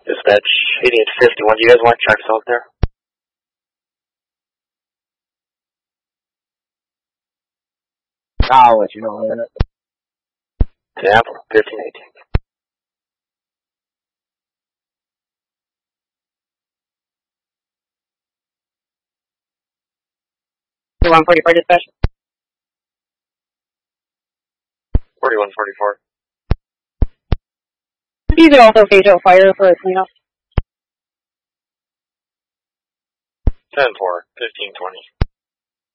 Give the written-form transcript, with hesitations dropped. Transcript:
Dispatch 8851, do you guys want tracks out there? I'll let you know in a minute. Tampa, 1518. You 144 dispatch? 4144. These are also phase out fire for a cleanup. 10-4, 1520.